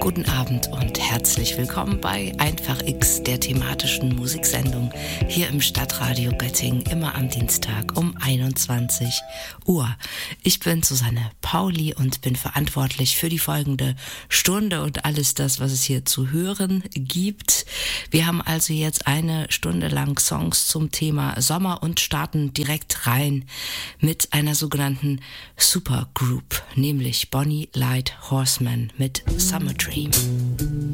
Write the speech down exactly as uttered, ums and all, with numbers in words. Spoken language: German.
Guten Abend und herzlich willkommen bei Einfach X, der thematischen Musiksendung hier im Stadtradio Göttingen, immer am Dienstag um einundzwanzig Uhr. Ich bin Susanne Pauli und bin verantwortlich für die folgende Stunde und alles das, was es hier zu hören gibt. Wir haben also jetzt eine Stunde lang Songs zum Thema Sommer und starten direkt rein mit einer sogenannten Supergroup, nämlich Bonnie Light Horseman mit Summer Dream.